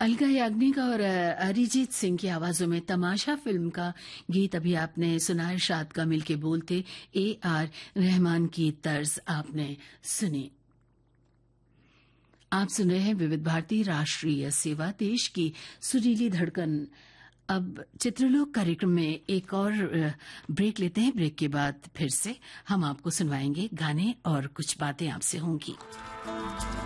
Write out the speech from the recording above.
अलका याग्निक और अरिजीत सिंह की आवाजों में तमाशा फिल्म का गीत अभी आपने सुना। इरशाद कामिल के बोलते AR रहमान की तर्ज आपने सुनी। आप सुन रहे हैं विविध भारती राष्ट्रीय सेवा, देश की सुरीली धड़कन। अब चित्रलोक कार्यक्रम में एक और ब्रेक लेते हैं। ब्रेक के बाद फिर से हम आपको सुनवाएंगे गाने और कुछ बातें आपसे होंगी।